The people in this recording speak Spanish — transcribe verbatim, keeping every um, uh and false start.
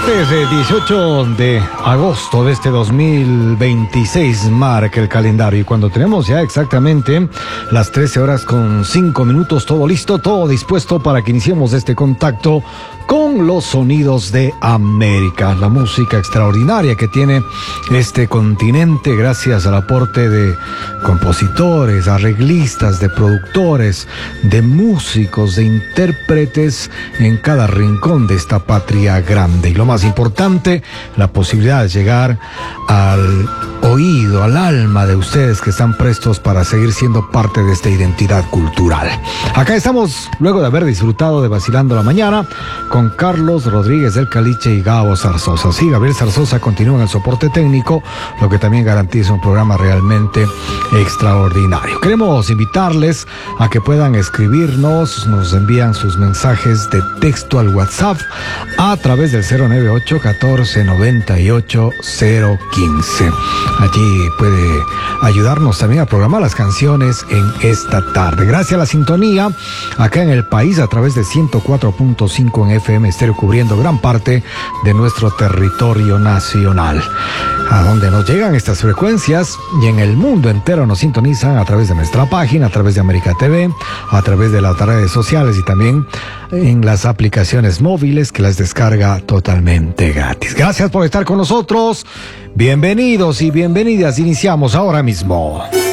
Martes eh, dieciocho de agosto de este dos mil veintiséis marca el calendario, y cuando tenemos ya exactamente las trece horas con cinco minutos, todo listo, todo dispuesto para que iniciemos este contacto con los sonidos de América, la música extraordinaria que tiene este continente gracias al aporte de compositores, arreglistas, de productores, de músicos, de intérpretes en cada rincón de esta patria grande. Y lo más importante, la posibilidad de llegar al oído, al alma de ustedes que están prestos para seguir siendo parte de esta identidad cultural. Acá estamos luego de haber disfrutado de Vacilando la Mañana con Carlos Rodríguez del Caliche y Gabo Zarzosa. Sí, Gabriel Zarzosa continúa en el soporte técnico, lo que también garantiza un programa realmente extraordinario. Queremos invitarles a que puedan escribirnos, nos envían sus mensajes de texto al WhatsApp a través del cero nueve ocho, catorce, noventa y ocho, cero quince. Allí puede ayudarnos también a programar las canciones en esta tarde. Gracias a la sintonía acá en el país a través de ciento cuatro punto cinco en F M estéreo, cubriendo gran parte de nuestro territorio nacional, a donde nos llegan estas frecuencias, y en el mundo entero nos sintonizan a través de nuestra página, a través de América T V, a través de las redes sociales y también en las aplicaciones móviles que las descarga totalmente gratis. Gracias por estar con nosotros. Bienvenidos y bienvenidas. Iniciamos ahora mismo.